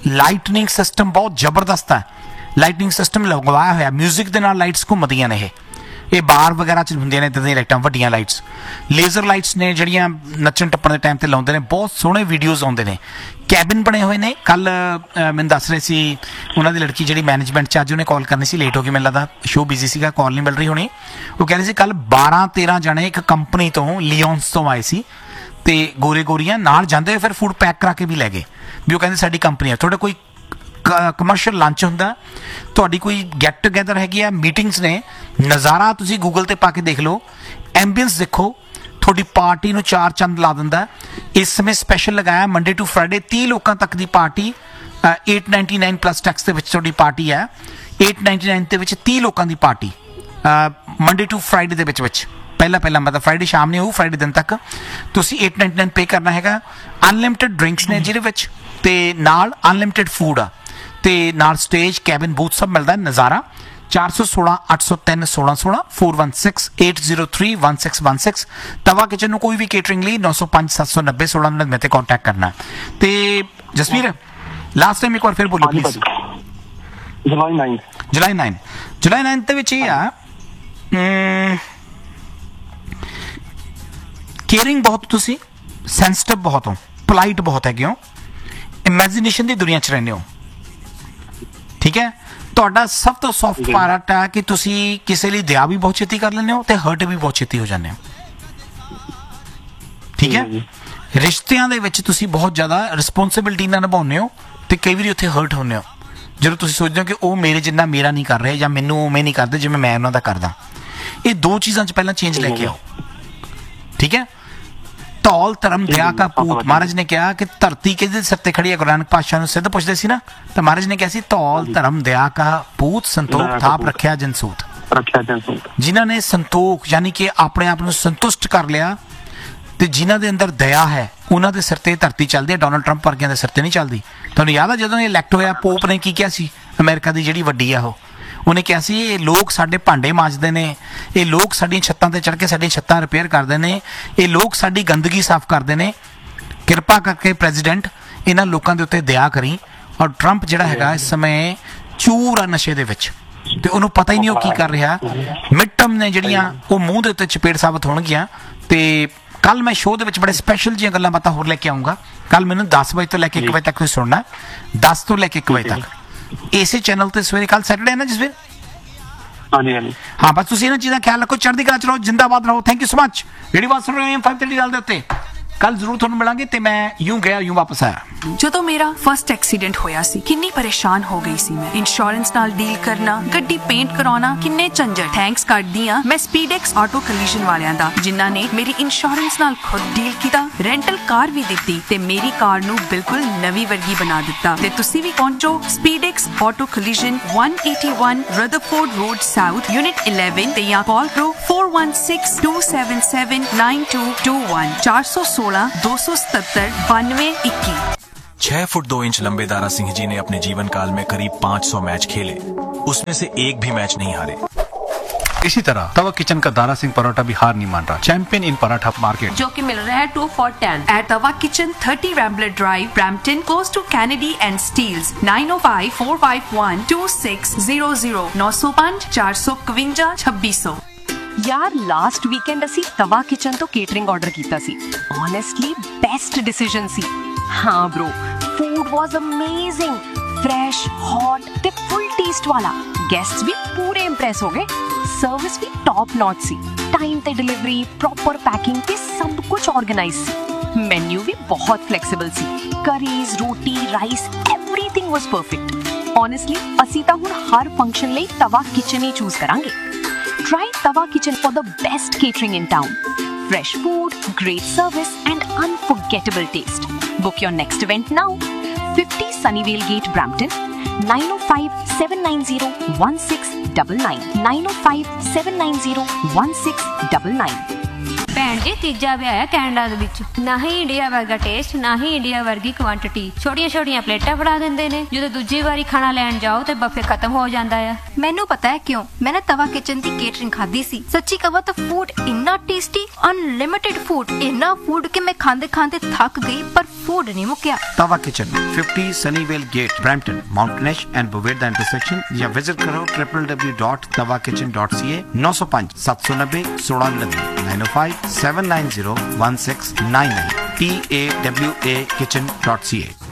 ਲਾਈਟਨਿੰਗ ਸਿਸਟਮ ਬਹੁਤ ਜ਼ਬਰਦਸਤ ਹੈ। ਲਾਈਟਨਿੰਗ ਸਿਸਟਮ ਲਗਵਾਇਆ ਹੋਇਆ, ਮਿਊਜ਼ਿਕ ਦੇ ਨਾਲ ਲਾਈਟਸ ਘੁੰਮਦੀਆਂ ਨੇ। ਇਹ ਬਾਰ ਵਗੈਰਾ 'ਚ ਹੁੰਦੀਆਂ ਨੇ ਇੱਦਾਂ ਦੀਆਂ ਲਾਈਟਾਂ, ਵੱਡੀਆਂ ਲਾਈਟਸ, ਲੇਜ਼ਰ ਲਾਈਟਸ ਨੇ ਜਿਹੜੀਆਂ ਨੱਚਣ ਟੱਪਣ ਦੇ ਟਾਈਮ ਤੇ ਲਾਉਂਦੇ ਨੇ। ਬਹੁਤ ਸੋਹਣੇ ਵੀਡੀਓਜ਼ ਆਉਂਦੇ ਨੇ। ਕੈਬਿਨ ਬਣੇ ਹੋਏ ਨੇ। ਕੱਲ ਮੈਨੂੰ ਦੱਸ ਰਹੇ ਸੀ ਉਹਨਾਂ ਦੀ ਲੜਕੀ ਜਿਹੜੀ ਮੈਨੇਜਮੈਂਟ 'ਚ, ਅੱਜ ਉਹਨੇ ਕਾਲ ਕਰਨੀ ਸੀ, ਲੇਟ ਹੋ ਗਈ, ਮੈਨੂੰ ਲੱਗਦਾ ਸ਼ੋਅ ਬਿਜ਼ੀ ਸੀਗਾ, ਕਾਲ ਨਹੀਂ ਮਿਲ ਰਹੀ ਹੋਣੀ। ਉਹ ਕਹਿ ਰਹੇ ਸੀ ਕੱਲ 12-13 ਜਣੇ ਇੱਕ ਕੰਪਨੀ ਤੋਂ, ਲਿਓਨਸ ਤੋਂ ਆਏ ਸੀ ਤੇ ਗੋਰੇ ਗੋਰੀਆਂ ਨਾਲ ਜਾਂਦੇ ਹੋਏ ਫਿਰ ਫੂਡ ਪੈਕ ਕਰਾ ਕੇ ਵੀ ਲੈ ਗਏ ਵੀ ਉਹ ਕਹਿੰਦੇ ਸਾਡੀ ਕੰਪਨੀ ਆ। ਤੁਹਾਡਾ ਕੋਈ ਕਮਰਸ਼ੀਅਲ ਲੰਚ ਹੁੰਦਾ, ਤੁਹਾਡੀ ਕੋਈ ਗੈਟ ਟੂਗੇਦਰ ਹੈਗੀ ਆ, ਮੀਟਿੰਗਸ ਨੇ, ਨਜ਼ਾਰਾ ਤੁਸੀਂ ਗੂਗਲ ਤੇ ਪਾ ਕੇ ਦੇਖ ਲਓ, ਐਂਬੀਐਂਸ ਦੇਖੋ, ਤੁਹਾਡੀ ਪਾਰਟੀ ਨੂੰ 4 ਚੰਦ ਲਾ ਦਿੰਦਾ। ਇਸ ਸਮੇਂ ਸਪੈਸ਼ਲ ਲਗਾਇਆ ਮੰਡੇ ਟੂ ਫਰਾਈਡੇ, 30 ਲੋਕਾਂ ਤੱਕ ਦੀ ਪਾਰਟੀ, 899 ਪਲੱਸ ਟੈਕਸ ਦੇ ਵਿੱਚ ਤੁਹਾਡੀ ਪਾਰਟੀ ਹੈ। 899 ਦੇ ਵਿੱਚ 30 ਲੋਕਾਂ ਦੀ ਪਾਰਟੀ ਮੰਡੇ ਟੂ ਫਰਾਈਡੇ ਦੇ ਵਿੱਚ ਪਹਿਲਾਂ ਮਤਲਬ ਫਰਾਈਡੇ ਸ਼ਾਮ ਨਹੀਂ ਹੋਊ, ਫਰਾਈਡੇ ਦਿਨ ਤੱਕ ਤੁਸੀਂ 899 ਪੇ ਕਰਨਾ ਹੈਗਾ। ਅਨਲਿਮਿਟਿਡ ਡਰਿੰਕਸ ਨੇ ਜਿਹਦੇ ਵਿੱਚ, ਤੇ ਨਾਲ ਅਨਲਿਮਿਟਿਡ ਫੂਡ ਆ, ਤੇ ਨਾਲ ਸਟੇਜ, ਕੈਬਿਨ, ਬੂਥ ਸਭ ਮਿਲਦਾ। ਨਜ਼ਾਰਾ 416 803 1616 416 803 1616। ਤਵਾ ਕਿਚਨ ਨੂੰ ਕੋਈ ਵੀ ਕੇਟਰਿੰਗ ਲਈ 905 790 1699 ਤੇ ਕੰਟੈਕਟ ਕਰਨਾ। ਤੇ ਜਸਵੀਰ, ਲਾਸਟ ਟਾਈਮ ਇੱਕ ਵਾਰ ਫਿਰ ਬੋਲੋ ਪਲੀਜ਼। ਜੁਲਾਈ 9 ਦੇ ਵਿੱਚ ਇਹ ਆ, ਕੇਅਰਿੰਗ ਬਹੁਤ, ਤੁਸੀਂ ਸੈਂਸਿਟਿਵ ਬਹੁਤ ਹੋ, ਪੋਲਾਈਟ ਬਹੁਤ ਹੈਗੇ ਹੋ, ਇਮੈਜੀਨੇਸ਼ਨ ਦੀ ਦੁਨੀਆ 'ਚ ਰਹਿੰਦੇ ਹੋ, ਠੀਕ ਹੈ। ਤੁਹਾਡਾ ਸਭ ਤੋਂ ਸੌਫਟ ਪਾਰਟ ਹੈ ਕਿ ਤੁਸੀਂ ਕਿਸੇ ਲਈ ਦਇਆ ਵੀ ਬਹੁਤ ਛੇਤੀ ਕਰ ਲੈਂਦੇ ਹੋ ਤੇ ਹਰਟ ਵੀ ਬਹੁਤ ਛੇਤੀ ਹੋ ਜਾਂਦੇ ਹੋ, ਠੀਕ ਹੈ। ਰਿਸ਼ਤਿਆਂ ਦੇ ਵਿੱਚ ਤੁਸੀਂ ਬਹੁਤ ਜ਼ਿਆਦਾ ਰਿਸਪੌਂਸਿਬਿਲਿਟੀ ਨਾਲ ਨਿਭਾਉਂਦੇ ਹੋ ਤੇ ਕਈ ਵਾਰੀ ਉੱਥੇ ਹਰਟ ਹੁੰਦੇ ਹੋ ਜਦੋਂ ਤੁਸੀਂ ਸੋਚਦੇ ਹੋ ਕਿ ਉਹ ਮੇਰੇ ਜਿੰਨਾ ਮੇਰਾ ਨਹੀਂ ਕਰ ਰਹੇ ਜਾਂ ਮੈਨੂੰ ਉਵੇਂ ਨਹੀਂ ਕਰਦੇ ਜਿਵੇਂ ਮੈਂ ਉਹਨਾਂ ਦਾ ਕਰਦਾ। ਇਹ ਦੋ ਚੀਜ਼ਾਂ 'ਚ ਪਹਿਲਾਂ ਚੇਂਜ ਲੈ ਕੇ ਆਓ, ਠੀਕ ਹੈ। ਧੌਲ ਧਰਮ ਦਇਆ ਕਾ ਪੂਤ, ਮਹਾਰਾਜ ਨੇ ਕਿਹਾ ਕਿ ਧਰਤੀ ਕਿਹਦੇ ਸਿਰ ਤੇ ਖੜੀ ਹੈ। ਗੁਰੂ ਨਾਨਕ ਪਾਤਸ਼ਾਹ ਨੂੰ ਸਿੱਧ ਪੁੱਛਦੇ ਸੀ ਨਾ, ਤਾਂ ਮਹਾਰਾਜ ਨੇ ਕਿਹਾ ਸੀ ਧੌਲ ਧਰਮ ਦਇਆ ਕਾ ਪੂਤ, ਸੰਤੋਖ ਥਾਪ ਰੱਖਿਆ ਜਨਸੂਤ। ਜਿਨ੍ਹਾਂ ਨੇ ਸੰਤੋਖ ਯਾਨੀ ਕਿ ਆਪਣੇ ਆਪ ਨੂੰ ਸੰਤੁਸ਼ਟ ਕਰ ਲਿਆ ਤੇ ਜਿਨ੍ਹਾਂ ਦੇ ਅੰਦਰ ਦਇਆ ਹੈ, ਉਹਨਾਂ ਦੇ ਸਿਰ ਤੇ ਧਰਤੀ ਚੱਲਦੀ ਹੈ। ਡੋਨਲਡ ਟਰੰਪ ਵਰਗਿਆਂ ਦੇ ਸਿਰ ਤੇ ਨਹੀਂ ਚੱਲਦੀ। ਤੁਹਾਨੂੰ ਯਾਦ ਆ ਜਦੋਂ ਇਹ ਇਲੈਕਟ ਹੋਇਆ, ਪੋਪ ਨੇ ਕੀ ਕਿਹਾ ਸੀ? ਅਮਰੀਕਾ ਦੀ ਜਿਹੜੀ ਵੱਡੀ ਆ ਉਹਨੇ ਕਿਹਾ ਸੀ ਇਹ ਲੋਕ ਸਾਡੇ ਭਾਂਡੇ ਮਾਂਜਦੇ ਨੇ, ਇਹ ਲੋਕ ਸਾਡੀਆਂ ਛੱਤਾਂ ਤੇ ਚੜ੍ਹ ਕੇ ਸਾਡੀਆਂ ਛੱਤਾਂ ਰਿਪੇਅਰ ਕਰਦੇ ਨੇ, ਇਹ ਲੋਕ ਸਾਡੀ ਗੰਦਗੀ ਸਾਫ਼ ਕਰਦੇ ਨੇ, ਕਿਰਪਾ ਕਰਕੇ ਪ੍ਰੈਜ਼ੀਡੈਂਟ ਇਹਨਾਂ ਲੋਕਾਂ ਦੇ ਉੱਤੇ ਦਇਆ ਕਰੀ। ਔਰ ਟਰੰਪ ਜਿਹੜਾ ਹੈਗਾ ਇਸ ਸਮੇਂ ਚੂਰ ਆ ਨਸ਼ੇ ਦੇ ਵਿੱਚ ਤੇ ਉਹਨੂੰ ਪਤਾ ਹੀ ਨਹੀਂ ਉਹ ਕੀ ਕਰ ਰਿਹਾ। ਮਿਡ ਟਰਮ ਨੇ ਜਿਹੜੀਆਂ ਉਹ ਮੂੰਹ ਦੇ ਉੱਤੇ ਚਪੇੜ ਸਾਬਤ ਹੋਣਗੀਆਂ। ਤੇ ਕੱਲ ਮੈਂ ਸ਼ੋਅ ਦੇ ਵਿੱਚ ਬੜੇ ਸਪੈਸ਼ਲ ਜਿਹੀਆਂ ਗੱਲਾਂ ਬਾਤਾਂ ਹੋਰ ਲੈ ਕੇ ਆਊਂਗਾ। ਕੱਲ ਮੈਨੂੰ 10 ਵਜੇ ਤੋਂ ਲੈ ਕੇ 1 ਵਜੇ ਤੱਕ ਤੁਸੀਂ ਸੁਣਨਾ, 10 ਤੋਂ ਲੈ ਕੇ 1 ਵਜੇ ਤੱਕ ਇਸੇ ਚੈਨਲ ਤੇ। ਸਵੇਰੇ ਕੱਲ ਸੈਟਰਡੇ ਹੈ ਨਾ ਜਸਵੀਰ? ਹਾਂ, ਬਸ ਤੁਸੀਂ ਇਹਨਾਂ ਚੀਜ਼ਾਂ ਖਿਆਲ ਰੱਖੋ। ਚੜ੍ਹਦੀ ਕਲਾ ਚ ਰਹੋ, ਜਿੰਦਾਬਾਦ ਰਹੋ। Thank you so much. ਜਿਹੜੀ ਬਾਤ ਸੁਣ ਰਹੇ ਹੋ 530 ਗੱਲ ਦੇ ਉੱਤੇ, ਕੱਲ ਜ਼ਰੂਰ ਤੁਹਾਨੂੰ ਮਿਲਾਂਗੇ। ਤੇ ਮੈਂ यूं ਗਿਆ यूं ਵਾਪਸ ਆਇਆ। ਜਦੋਂ ਮੇਰਾ ਫਸਟ ਐਕਸੀਡੈਂਟ ਹੋਇਆ ਸੀ, ਕਿੰਨੀ ਪਰੇਸ਼ਾਨ ਹੋ ਗਈ ਸੀ ਮੈਂ। ਇੰਸ਼ੋਰੈਂਸ ਨਾਲ ਡੀਲ ਕਰਨਾ, ਗੱਡੀ ਪੇਂਟ ਕਰਾਉਣਾ, ਕਿੰਨੇ ਝੰਜਟ। ਥੈਂਕਸ ਕਰਦੀ ਆ ਮੈਂ ਸਪੀਡੈਕਸ ਆਟੋ ਕਲੀਜਨ ਵਾਲਿਆਂ ਦਾ, ਜਿਨ੍ਹਾਂ ਨੇ ਮੇਰੀ ਇੰਸ਼ੋਰੈਂਸ ਨਾਲ ਖੁਦ ਡੀਲ ਕੀਤਾ, ਰੈਂਟਲ ਕਾਰ ਵੀ ਦਿੱਤੀ ਤੇ ਮੇਰੀ ਕਾਰ ਨੂੰ ਬਿਲਕੁਲ ਨਵੀਂ ਵਰਗੀ ਬਣਾ ਦਿੱਤਾ। ਤੇ ਤੁਸੀਂ ਵੀ ਪਹੁੰਚੋ ਸਪੀਡੈਕਸ auto ਕਲੀਜਨ, 181 Rutherford road south, unit 11 ਤੇ ਜਾਂ ਕਾਲ ਕਰੋ 4162779221 416 277 9221। 6 फुट 2 इंच लंबे दारा सिंह जी ने अपने जीवन काल में करीब 500 मैच खेले, उसमें से एक भी मैच नहीं हारे। इसी तरह तवा किचन का दारा सिंह पराठा भी हार नहीं मान रहा। चैंपियन इन पराठा मार्केट, जो कि मिल रहा है 2 for 10 at Tawa kitchen, 30 Rambler Drive, Brampton, close to Kennedy and Steeles, 9054512600 905 452 2600। यार लास्ट वीकेंड असी तवा किचन तो केटरिंग ऑर्डर कीता सी। ऑनेस्टली बेस्ट डिसीजन सी। हाँ bro, food was amazing, fresh, hot ते फुल टेस्ट वाला। गेस्ट्स भी पूरे इंप्रेस हो गए। सर्विस भी टॉप नॉच सी। टाइम ते डिलीवरी, प्रॉपर पैकिंग ते सब कुछ ऑर्गेनाइज सी। मेन्यू भी बहुत flexible C. Curries, roti, rice, everything was perfect. Honestly असी तां हुण हर फंक्शन लई तवा किचन ही चूज करांगे। Try Tava Kitchen for the best catering in town. Fresh food, great service and unforgettable taste. Book your next event now. 50 Sunnyvale Gate, Brampton, 905-790-1699, 905-790-1699। ਭੈਣ ਜੀ ਤੀਜਾ ਵਿਆਹ ਹੈ ਕੈਨੇਡਾ ਦੇ ਵਿੱਚ, ਨਾ ਹੀ ਇੰਡੀਆ ਵਰਗਾ ਟੇਸਟ, ਨਾ ਹੀ ਇੰਡੀਆ ਵਰਗੀ ਕੁਆਂਟੀਟੀ। ਛੋਟੀਆਂ ਛੋਟੀਆਂ ਪਲੇਟਾਂ ਫੜਾ ਦਿੰਦੇ ਨੇ, ਜਦੋਂ ਦੂਜੀ ਵਾਰੀ ਖਾਣਾ ਲੈਣ ਜਾਓ ਤੇ ਬਫੇ ਖਤਮ ਹੋ ਜਾਂਦਾ ਆ। ਮੈਨੂੰ ਪਤਾ ਹੈ ਕਿਉਂ। ਮੈਂ ਨਾ ਤਵਾ ਕਿਚਨ ਦੀ ਕੇਟਰਿੰਗ ਖਾਦੀ ਸੀ। ਸੱਚੀ ਕਹਾਂ ਤਾਂ ਫੂਡ ਇੰਨਾ ਟੇਸਟੀ, ਅਨਲਿਮਿਟਿਡ ਫੂਡ, ਇੰਨਾ ਫੂਡ ਕਿ ਮੈਂ ਖਾਂਦੇ ਖਾਂਦੇ ਥੱਕ ਗਈ, ਪਰ ਫੂਡ ਨਹੀਂ ਮੁੱਕਿਆ। तवा kitchen 50 Sunnyvale gate Brampton mountain ash and बवेरदा intersection या विजिट करो www.tawakitchen.ca 905 790 1690 905 790 1699 TAWA kitchen.ca।